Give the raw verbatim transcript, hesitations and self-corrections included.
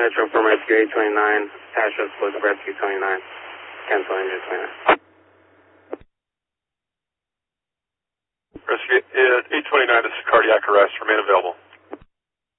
Metro from Rescue eight twenty-nine. Tasha split Rescue twenty-nine. Cancel engine twenty-nine. Rescue eight twenty-nine, this is cardiac arrest. Remain available.